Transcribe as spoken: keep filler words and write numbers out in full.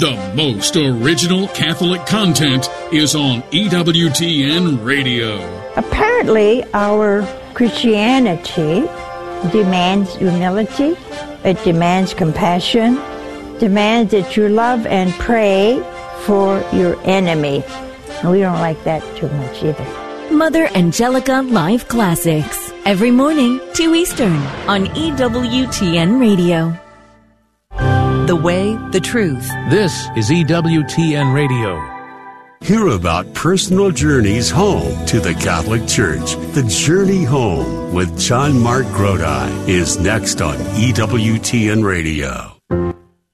The most original Catholic content is on E W T N Radio. Apparently, our Christianity demands humility, it demands compassion, demands that you love and pray for your enemy. And we don't like that too much either. Mother Angelica Live Classics, every morning, two Eastern, on E W T N Radio. The way, the truth. This is E W T N Radio. Hear about personal journeys home to the Catholic Church. The Journey Home with John Mark Grodi is next on E W T N Radio.